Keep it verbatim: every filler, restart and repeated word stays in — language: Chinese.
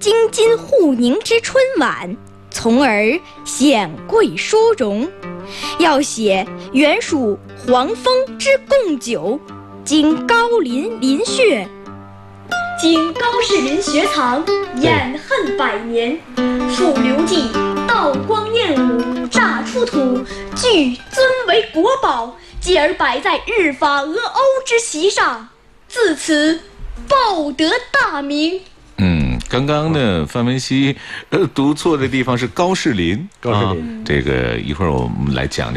京津沪宁之春晚，从而显贵殊荣。要写原属黄蜂之贡酒，经高林林穴， 经高士林学藏掩恨百年，复留记道光艳武，乍出土，俱尊为国宝，继而摆在日法俄欧之席上，自此报得大名。 嗯，刚刚呢，范文西呃读错的地方是高士林， 高士林、 啊，这个一会儿我们来讲。